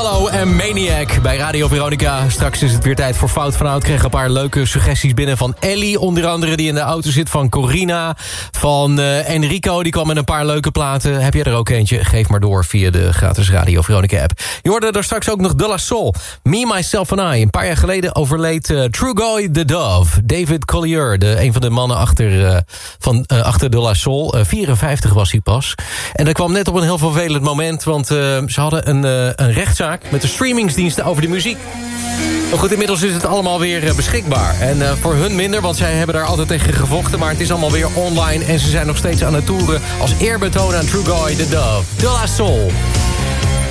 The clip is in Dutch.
Gallo en Maniac bij Radio Veronica. Straks is het weer tijd voor Fout van Oud. Kreeg een paar leuke suggesties binnen van Ellie. Onder andere die in de auto zit, van Corina. Van Enrico, die kwam met een paar leuke platen. Heb jij er ook eentje? Geef maar door via de gratis Radio Veronica app. Je hoorde er straks ook nog De La Soul. Me, Myself and I. Een paar jaar geleden overleed Trugoy the Dove. David Collier, een van de mannen achter De La Soul. 54 was hij pas. En dat kwam net op een heel vervelend moment. Want ze hadden een rechtszaak met de streamingsdiensten over de muziek. Maar goed, inmiddels is het allemaal weer beschikbaar. En voor hun minder, want zij hebben daar altijd tegen gevochten. Maar het is allemaal weer online. En ze zijn nog steeds aan het toeren als eerbetoon aan Trugoy the Dove. De La Soul.